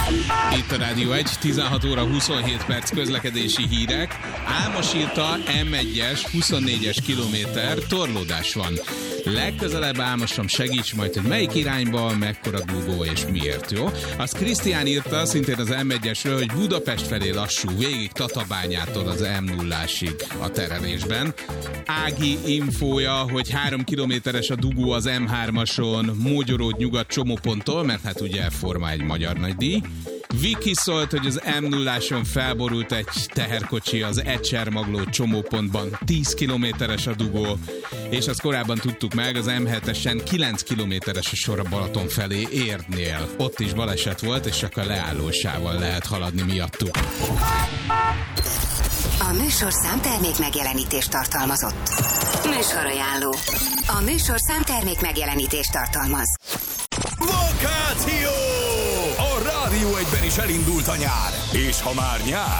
Itt a Rádió 1, 16 óra 27 perc közlekedési hírek. Álmos-Irta M1-es 24-es kilométer, torlódás van. Legközelebb Álmosom, segíts majd, hogy melyik irányba, mekkora dugó és miért, jó? Az Krisztián írta szintén az M1-esről, hogy Budapest felé lassú, végig Tatabányától az M0-ásig a terelésben. Ági infója, hogy 3 kilométeres a dugó az M3-ason, Mogyoród nyugat csomóponttól, mert hát ugye Forma 1 magyar nagydíj. Viki szólt, hogy az M0-áson felborult egy teherkocsi az Ecsermagló csomópontban, 10 kilométeres a dugó, és azt korábban tudtuk meg, az M7-esen 9 kilométeres a sor a Balaton felé Érdnél. Ott is baleset volt, és csak a leállósával lehet haladni miattuk. A műsorszám termék megjelenítést tartalmazott. Műsorajánló. A műsorszám termék megjelenítést tartalmaz. Vakáció! A Rádió 1-ben is elindult a nyár, és ha már nyár,